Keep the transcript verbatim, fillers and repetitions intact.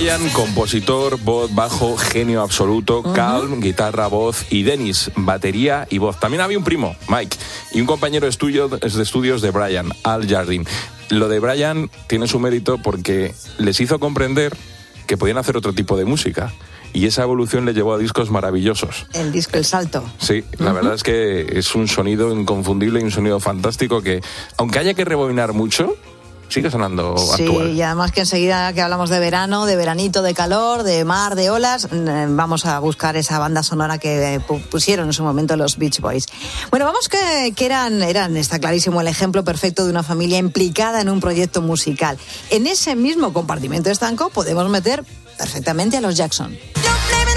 Brian, compositor, voz, bajo, genio absoluto, uh-huh. Calm, guitarra, voz, y Dennis, batería y voz. También había un primo, Mike, y un compañero de, estudio, de estudios de Brian, Al Jardine. Lo de Brian tiene su mérito porque les hizo comprender que podían hacer otro tipo de música. Y esa evolución le llevó a discos maravillosos. El disco El Salto. Sí, la uh-huh. verdad es que es un sonido inconfundible y un sonido fantástico que, aunque haya que rebobinar mucho, sigue sonando sí, actual. Sí, y además que enseguida que hablamos de verano, de veranito, de calor, de mar, de olas, vamos a buscar esa banda sonora que pusieron en su momento los Beach Boys. Bueno, vamos que, que eran, eran, está clarísimo, el ejemplo perfecto de una familia implicada en un proyecto musical. En ese mismo compartimento estanco podemos meter perfectamente a los Jackson.